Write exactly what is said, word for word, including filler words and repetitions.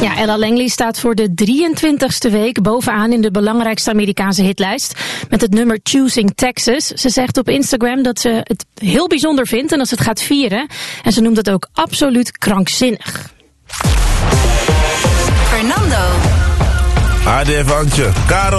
Ja, Ella Langley staat voor de drieëntwintigste week bovenaan in de belangrijkste Amerikaanse hitlijst met het nummer Choosing Texas. Ze zegt op Instagram dat ze het heel bijzonder vindt en dat ze het gaat vieren. En ze noemt het ook absoluut krankzinnig. Fernando. H D F Antje. Karel.